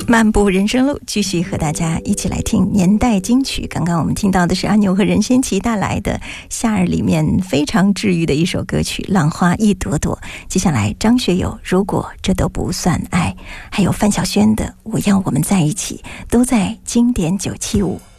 漫步人生路，继续和大家一起来听年代金曲。刚刚我们听到的是阿牛和任贤齐带来的《夏日》里面非常治愈的一首歌曲《浪花一朵朵》。接下来张学友《如果这都不算爱》，还有范晓萱的《我要我们在一起》，都在经典975。